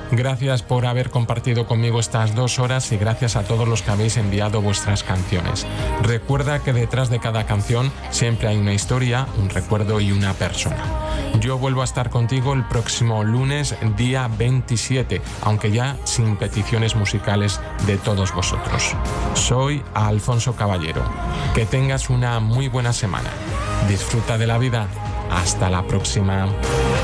Gracias por haber compartido conmigo estas 2 horas y gracias a todos los que habéis enviado vuestras canciones. Recuerda que detrás de cada canción siempre hay una historia, un recuerdo y una persona. Yo vuelvo a estar contigo el próximo lunes, día 27, aunque ya sin peticiones musicales de todos vosotros. Soy Alfonso Caballero. Que tengas una muy buena semana. Disfruta de la vida. Hasta la próxima.